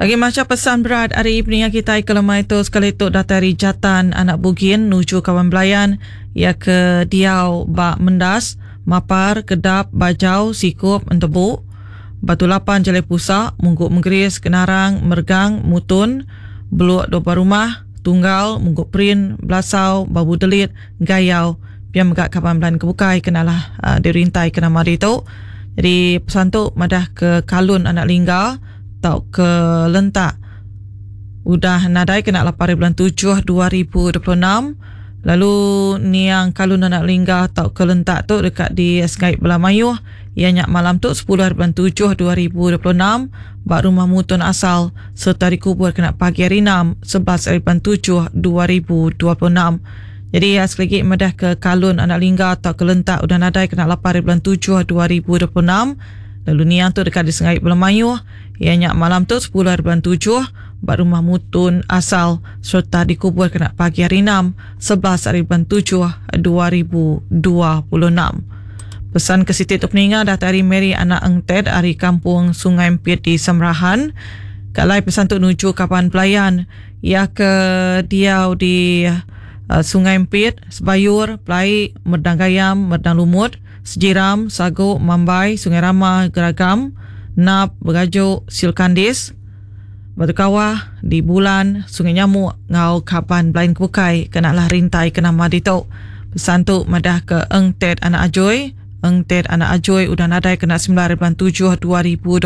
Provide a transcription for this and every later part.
Lagi macam pesan berat hari peningat kita ke lemai itu sekali itu datari Jatan anak Bugin nuju Kawan Belayan ia ke Diau Bak Mendas Mapar Kedap Bajau Sikup Entebuk Batu Lapan Jalai Pusak Mungguk Menggeris Kenarang Mergang Mutun Beluk Doba Rumah Tunggal Mungguk Prin Belasau Babu Delit Gayau biar megak Kawan Belayan kebukai kenalah dirintai kena mari itu. Jadi pesan tu madah ke Kalun anak Lingga tau ke Lentak udah nadai kena 8 bulan 7 2026. Lalu ni yang Kalun anak Lingga tau ke Lentak tu dekat di Skype Belah Mayuh ianya malam tu 10 bulan 7 2026 bak rumah mutun asal serta dikubur kena pagi hari 6 11 bulan 7 2026. Jadi sekali lagi madah ke Kalun anak Lingga tau ke Lentak udah nadai kena 8 bulan 7 2026. Lalu ni yang tu dekat di Sengait Belah Mayuh ianya malam tu 10 bulan 7 bak rumah mutun asal serta dikubur kena pagi hari 6 11 bulan 7 2026. Pesan ke Siti Tupninga datari Mary anak Engted dari kampung Sungai Empit di Semrahan. Kalai pesan tu nuju Kapan Pelayan ia ke Diau di Sungai Empit, Sebayur, Pelai, Merdang Gayam, Merdang Lumut, Sejiram, Sago, Mambai, Sungai Rama, Geragam, Nap, Berajuk, Silkandis, Batu Kawah, di Bulan, Sungai Nyamuk, Ngau, Kapan, Belain Kebukai, kenalah rintai kena maditok. Pesan tu madah ke Engted anak Ajoy. Engted anak Ajoy udah nadai kena 9 bulan 7 2026.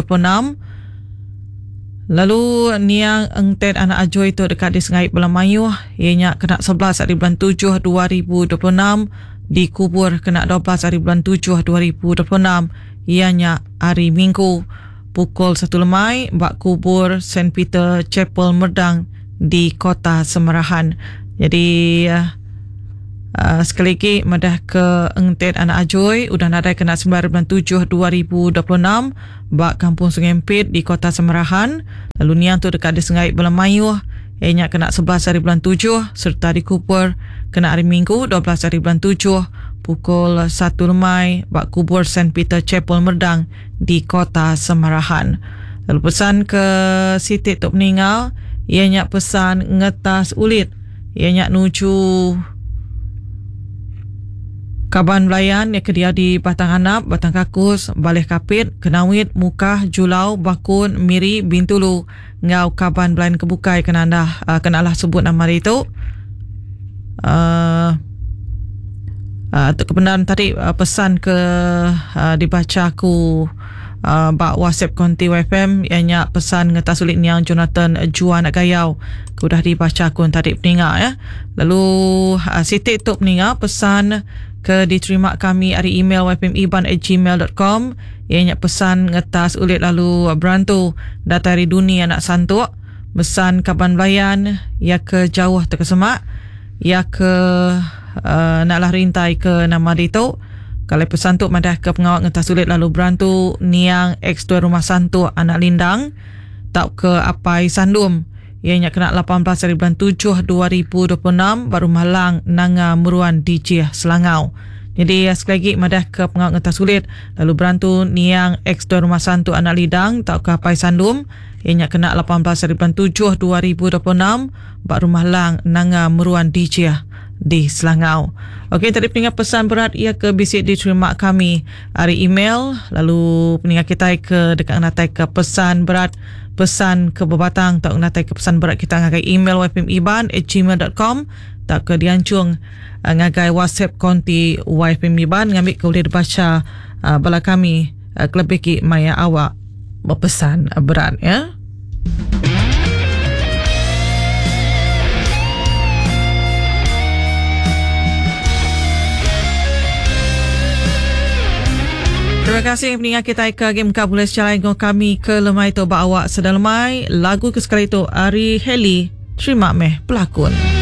Lalu niang Engted anak Ajoy tu dekat di Sengait Belah Mayuh ianya kena 11 bulan 7 2026. Dikubur kena 12 bulan 7 2026 ianya hari Minggu pukul 1 lemai bak kubur St. Peter Chapel Merdang di Kota Semerahan. Jadi sekali lagi madah ke Engted anak Ajoy udah nadai kena 9 bulan 7 2026 bak Kampung Sungai Empit di Kota Semerahan. Lalu niang tu dekat di Sengait Belah Mayuh ianya kena 11 bulan 7 serta dikubur kena hari Minggu 12 bulan 7 pukul 1 lemai bak kubur St. Peter Chapel Merdang di Kota Semerahan. Lalu pesan ke Siti Tok Meninggal ianya pesan ngetas ulit ianya nuju Kaban Belayan yang kedia di Batang Hanap, Batang Kakus, Baleh Kapit, Kenawit, Mukah, Julau, Bakun, Miri, Bintulu, Ngau Kaban Belayan Kebukai kenalah sebut nama dia itu. Untuk kebenaran tadi pesan ke dibaca aku bak WhatsApp konti YFM ianya pesan ngetas ulit niang Jonathan Juan Gayau sudah dibaca aku tadi peningat ya. Lalu Siti Tok Peningat pesan ke diterima kami dari email yfmiban@gmail.com ianya pesan ngetas ulit lalu berantu datari dunia anak santuk pesan Kaban Belayan ia ke jauh terkesemak ia ke naklah rintai ke nama dito. Kalau pesan tu madah ke pengawal ngetas ulit lalu berantu niang X2 rumah santuk anak Lindang tak ke Apai Sandum ianya kena 18 bulan 7 2026 baru malang Nanga Meruan DJ Selangau. Jadi sekali lagi madah ke pengawal ngetas ulit lalu berantu niang X2 rumah santuk anak Lindang tak ke Apai Sandum ianya kena 18 bulan 7 2026 baru malang Nanga Meruan DJ di Selangau. Okey, tadi peningat pesan berat ia ke bisik diterima kami hari email lalu peningat kita ke dekat natai ke pesan berat pesan ke berbatang tak natai ke pesan berat kita ngagai email yfmiban@gmail.com tak ke diancung ngagai WhatsApp konti yfmiban ngambil ke boleh dibaca bala kami kelebih ki maya awak berpesan berat ya. Terima kasih peningat kita ke game kabul secara kami ke lemai tu bawa sedang lemai lagu ke sekali tu Ari Heli terima meh pelakon.